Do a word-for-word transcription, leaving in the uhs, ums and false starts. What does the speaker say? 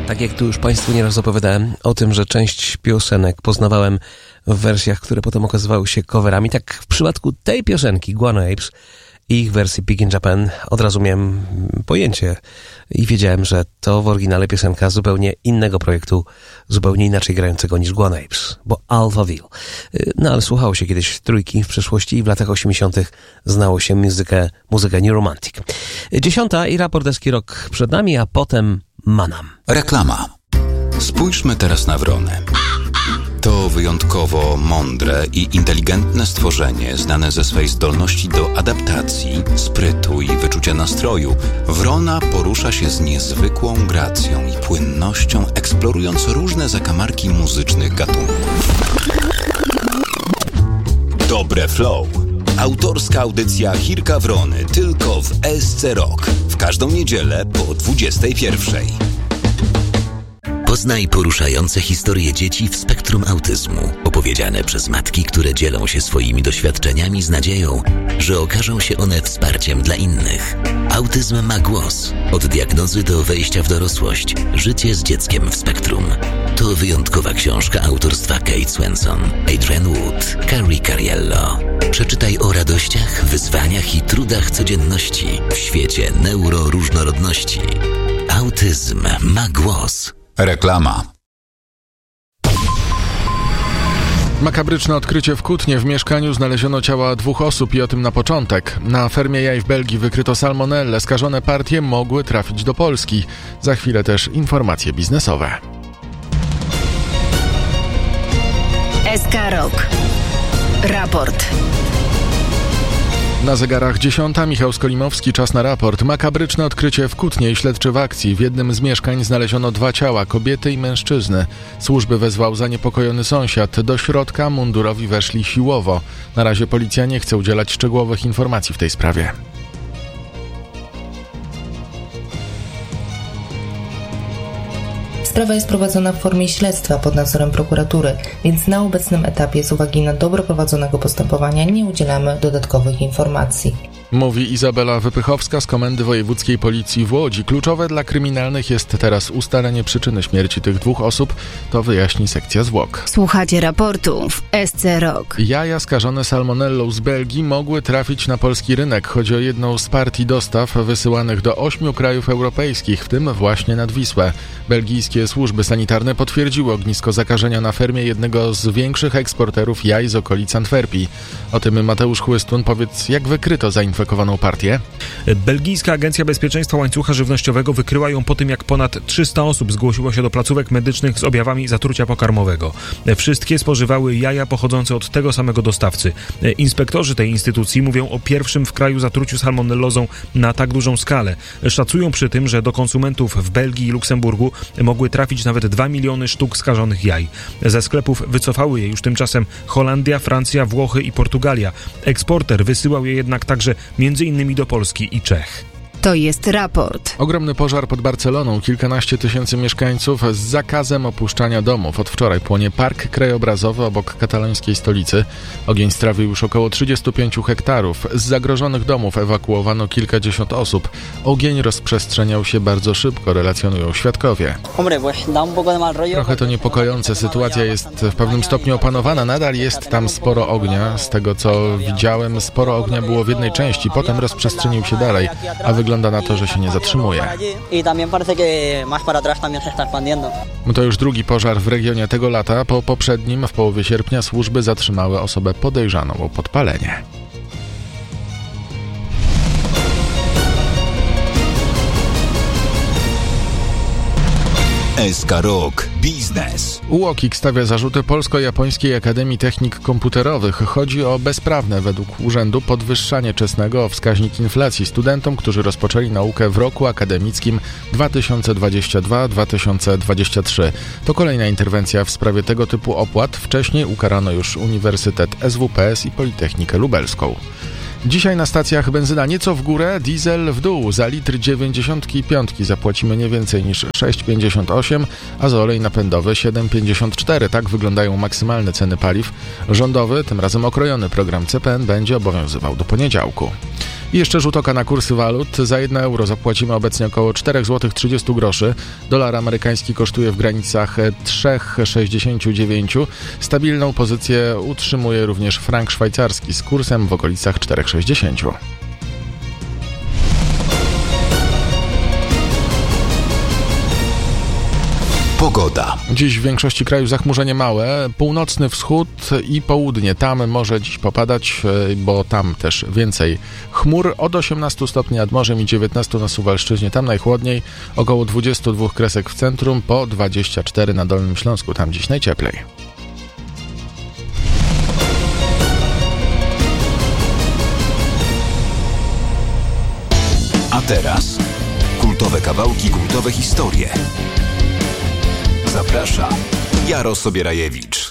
Tak jak tu już Państwu nieraz opowiadałem o tym, że część piosenek poznawałem w wersjach, które potem okazywały się coverami, tak w przypadku tej piosenki Guano Apes i ich wersji Big in Japan od razu miałem pojęcie i wiedziałem, że to w oryginale piosenka zupełnie innego projektu, zupełnie inaczej grającego niż Guano Apes, bo Alphaville. No ale słuchało się kiedyś trójki w przeszłości i w latach osiemdziesiątych znało się muzykę, muzykę New Romantic. Dziesiąta i raport Eski Rock przed nami, a potem Manam. Reklama. Spójrzmy teraz na wronę. To wyjątkowo mądre i inteligentne stworzenie, znane ze swej zdolności do adaptacji, sprytu i wyczucia nastroju. Wrona porusza się z niezwykłą gracją i płynnością, eksplorując różne zakamarki muzycznych gatunków. Dobre flow. Autorska audycja Chirka Wrony tylko w S C Rock. W każdą niedzielę po dwudziestej pierwszej. Poznaj poruszające historie dzieci w spektrum autyzmu, opowiedziane przez matki, które dzielą się swoimi doświadczeniami z nadzieją, że okażą się one wsparciem dla innych. Autyzm ma głos. Od diagnozy do wejścia w dorosłość. Życie z dzieckiem w spektrum. To wyjątkowa książka autorstwa Kate Swenson, Adrian Wood, Carrie Cariello. Przeczytaj o radościach, wyzwaniach i trudach codzienności w świecie neuroróżnorodności. Autyzm ma głos. Reklama. Makabryczne odkrycie w Kutnie. W mieszkaniu znaleziono ciała dwóch osób i o tym na początek. Na fermie jaj w Belgii wykryto salmonellę. Skażone partie mogły trafić do Polski. Za chwilę też informacje biznesowe. S K Rock. Raport. Na zegarach dziesiąta. Michał Skolimowski, czas na raport. Makabryczne odkrycie w Kutnie i śledczy w akcji. W jednym z mieszkań znaleziono dwa ciała, kobiety i mężczyzny. Służby wezwał zaniepokojony sąsiad. Do środka mundurowi weszli siłowo. Na razie policja nie chce udzielać szczegółowych informacji w tej sprawie. Sprawa jest prowadzona w formie śledztwa pod nadzorem prokuratury, więc na obecnym etapie z uwagi na dobro prowadzonego postępowania nie udzielamy dodatkowych informacji. Mówi Izabela Wypychowska z Komendy Wojewódzkiej Policji w Łodzi. Kluczowe dla kryminalnych jest teraz ustalenie przyczyny śmierci tych dwóch osób. To wyjaśni sekcja zwłok. Słuchacie raportu w S C Rock. Jaja skażone salmonellą z Belgii mogły trafić na polski rynek. Chodzi o jedną z partii dostaw wysyłanych do ośmiu krajów europejskich, w tym właśnie nad Wisłę. Belgijskie służby sanitarne potwierdziły ognisko zakażenia na fermie jednego z większych eksporterów jaj z okolic Antwerpii. O tym Mateusz Chłystun. Powiedz, jak wykryto zainfekowaną partię? Belgijska Agencja Bezpieczeństwa Łańcucha Żywnościowego wykryła ją po tym, jak ponad trzysta osób zgłosiło się do placówek medycznych z objawami zatrucia pokarmowego. Wszystkie spożywały jaja pochodzące od tego samego dostawcy. Inspektorzy tej instytucji mówią o pierwszym w kraju zatruciu salmonellozą na tak dużą skalę. Szacują przy tym, że do konsumentów w Belgii i Luksemburgu mogły trafić nawet dwa miliony sztuk skażonych jaj. Ze sklepów wycofały je już tymczasem Holandia, Francja, Włochy i Portugalia. Eksporter wysyłał je jednak także między innymi do Polski i Czech. To jest raport. Ogromny pożar pod Barceloną. Kilkanaście tysięcy mieszkańców z zakazem opuszczania domów. Od wczoraj płonie park krajobrazowy obok katalońskiej stolicy. Ogień strawił już około trzydziestu pięciu hektarów. Z zagrożonych domów ewakuowano kilkadziesiąt osób. Ogień rozprzestrzeniał się bardzo szybko, relacjonują świadkowie. Trochę to niepokojące. Sytuacja jest w pewnym stopniu opanowana. Nadal jest tam sporo ognia. Z tego co widziałem, sporo ognia było w jednej części. Potem rozprzestrzenił się dalej, a wygląda na to, że się nie zatrzymuje. To już drugi pożar w regionie tego lata. Po poprzednim w połowie sierpnia służby zatrzymały osobę podejrzaną o podpalenie. S K Rock Biznes. U O K I K stawia zarzuty Polsko-Japońskiej Akademii Technik Komputerowych. Chodzi o bezprawne według urzędu podwyższanie czesnego o wskaźnik inflacji studentom, którzy rozpoczęli naukę w roku akademickim dwa tysiące dwudziestym drugim dwa tysiące dwudziestym trzecim. To kolejna interwencja w sprawie tego typu opłat. Wcześniej ukarano już Uniwersytet S W P S i Politechnikę Lubelską. Dzisiaj na stacjach benzyna nieco w górę, diesel w dół. Za litr dziewięćdziesiątki piątki zapłacimy nie więcej niż sześć pięćdziesiąt osiem, a za olej napędowy siedem pięćdziesiąt cztery. Tak wyglądają maksymalne ceny paliw. Rządowy, tym razem okrojony program C P N będzie obowiązywał do poniedziałku. I jeszcze rzut oka na kursy walut. Za jedno euro zapłacimy obecnie około cztery złote trzydzieści groszy. Dolar amerykański kosztuje w granicach trzy przecinek sześćdziesiąt dziewięć. Stabilną pozycję utrzymuje również frank szwajcarski z kursem w okolicach cztery przecinek sześćdziesiąt. Pogoda. Dziś w większości kraju zachmurzenie małe, północny wschód i południe. Tam może dziś popadać, bo tam też więcej chmur. Od osiemnastu stopni nad morzem i dziewiętnastu na Suwalszczyźnie. Tam najchłodniej, około dwadzieścia dwa kresek w centrum, po dwadzieścia cztery na Dolnym Śląsku. Tam dziś najcieplej. A teraz kultowe kawałki, kultowe historie. Zaprasza Jaro Sobierajewicz.